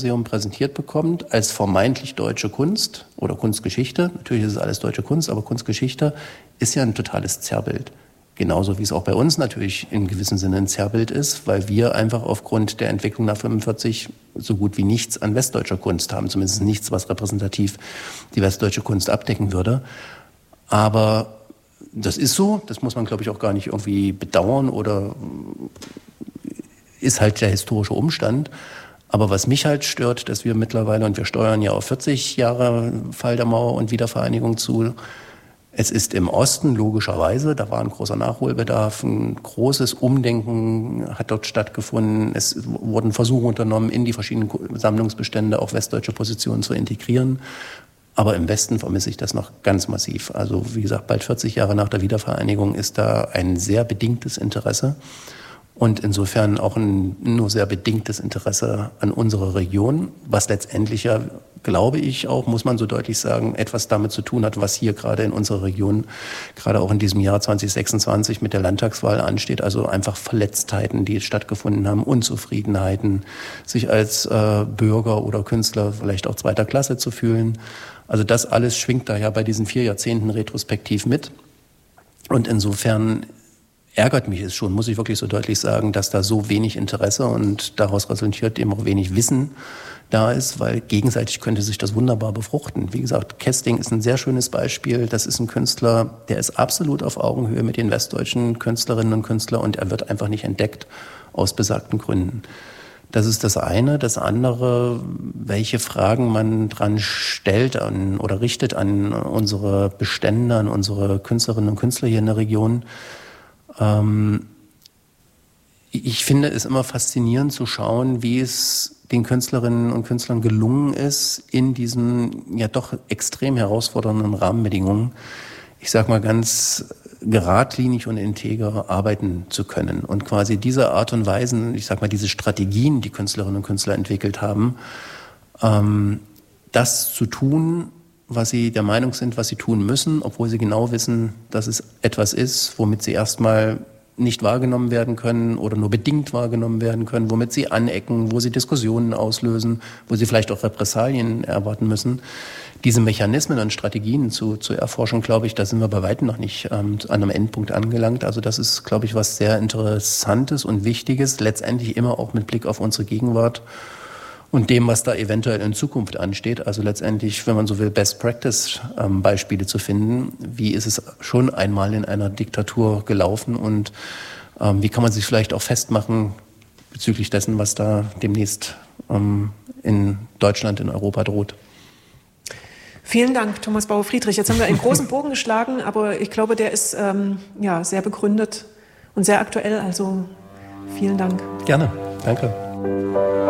Museum präsentiert bekommt als vermeintlich deutsche Kunst oder Kunstgeschichte. Natürlich ist es alles deutsche Kunst, aber Kunstgeschichte ist ja ein totales Zerrbild. Genauso wie es auch bei uns natürlich in gewissem Sinne ein Zerrbild ist, weil wir einfach aufgrund der Entwicklung nach 45 so gut wie nichts an westdeutscher Kunst haben. Zumindest nichts, was repräsentativ die westdeutsche Kunst abdecken würde. Aber das ist so, das muss man, glaube ich, auch gar nicht irgendwie bedauern oder ist halt der historische Umstand. Aber was mich halt stört, dass wir mittlerweile, und wir steuern ja auf 40 Jahre Fall der Mauer und Wiedervereinigung zu, es ist im Osten logischerweise, da war ein großer Nachholbedarf, ein großes Umdenken hat dort stattgefunden. Es wurden Versuche unternommen, in die verschiedenen Sammlungsbestände auch westdeutsche Positionen zu integrieren. Aber im Westen vermisse ich das noch ganz massiv. Also wie gesagt, bald 40 Jahre nach der Wiedervereinigung ist da ein sehr bedingtes Interesse. Und insofern auch ein nur sehr bedingtes Interesse an unserer Region, was letztendlich ja, glaube ich auch, muss man so deutlich sagen, etwas damit zu tun hat, was hier gerade in unserer Region, gerade auch in diesem Jahr 2026 mit der Landtagswahl ansteht. Also einfach Verletztheiten, die stattgefunden haben, Unzufriedenheiten, sich als Bürger oder Künstler vielleicht auch zweiter Klasse zu fühlen. Also das alles schwingt da ja bei diesen 4 Jahrzehnten retrospektiv mit. Und insofern ärgert mich es schon, muss ich wirklich so deutlich sagen, dass da so wenig Interesse und daraus resultiert eben auch wenig Wissen da ist, weil gegenseitig könnte sich das wunderbar befruchten. Wie gesagt, Kesting ist ein sehr schönes Beispiel. Das ist ein Künstler, der ist absolut auf Augenhöhe mit den westdeutschen Künstlerinnen und Künstlern und er wird einfach nicht entdeckt aus besagten Gründen. Das ist das eine. Das andere, welche Fragen man dran stellt oder richtet an unsere Bestände, an unsere Künstlerinnen und Künstler hier in der Region. Ich finde es immer faszinierend zu schauen, wie es den Künstlerinnen und Künstlern gelungen ist, in diesen ja doch extrem herausfordernden Rahmenbedingungen, ich sag mal ganz geradlinig und integer arbeiten zu können. Und quasi diese Art und Weisen, ich sag mal diese Strategien, die Künstlerinnen und Künstler entwickelt haben, das zu tun, was sie der Meinung sind, was sie tun müssen, obwohl sie genau wissen, dass es etwas ist, womit sie erstmal nicht wahrgenommen werden können oder nur bedingt wahrgenommen werden können, womit sie anecken, wo sie Diskussionen auslösen, wo sie vielleicht auch Repressalien erwarten müssen. Diese Mechanismen und Strategien zu erforschen, glaube ich, da sind wir bei weitem noch nicht an einem Endpunkt angelangt. Also das ist, glaube ich, was sehr Interessantes und Wichtiges, letztendlich immer auch mit Blick auf unsere Gegenwart und dem, was da eventuell in Zukunft ansteht. Also letztendlich, wenn man so will, Best-Practice-Beispiele zu finden. Wie ist es schon einmal in einer Diktatur gelaufen und wie kann man sich vielleicht auch festmachen bezüglich dessen, was da demnächst in Deutschland, in Europa droht. Vielen Dank, Thomas Bauer-Friedrich. Jetzt haben wir einen großen Bogen geschlagen, aber ich glaube, der ist sehr begründet und sehr aktuell. Also vielen Dank. Gerne, danke.